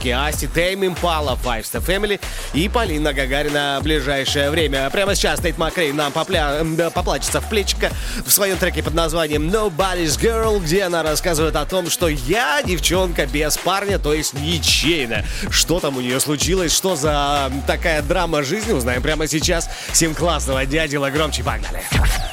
девочки Асти, Тейм Импала, Five Step Family и Полина Гагарина в ближайшее время. Прямо сейчас Тейт Макрейн нам поплачется в плечико в своем треке под названием Nobody's Girl, где она рассказывает о том, что я девчонка без парня, то есть ничейная. Что там у нее случилось, что за такая драма жизни, узнаем прямо сейчас. Всем классного дядила, громче, погнали!